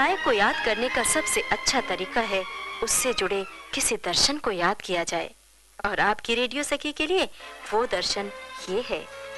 गायक को याद करने का सबसे अच्छा तरीका है उससे जुड़े किसी दर्शन को याद किया जाए, और आपकी रेडियो सखी के लिए वो दर्शन ये है।